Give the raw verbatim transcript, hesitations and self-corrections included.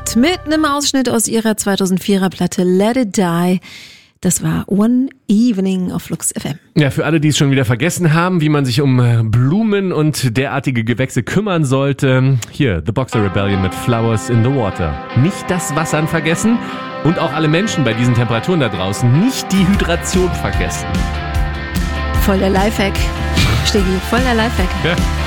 gehört mit einem Ausschnitt aus ihrer zweitausendvierer Platte Let It Die. Das war One Evening auf Flux F M. Ja, für alle, die es schon wieder vergessen haben, wie man sich um Blumen und derartige Gewächse kümmern sollte. Hier, The Boxer Rebellion mit Flowers in the Water. Nicht das Wassern vergessen und auch alle Menschen bei diesen Temperaturen da draußen nicht die Hydration vergessen. Voll der Lifehack. Steggi, voll der Lifehack. Ja.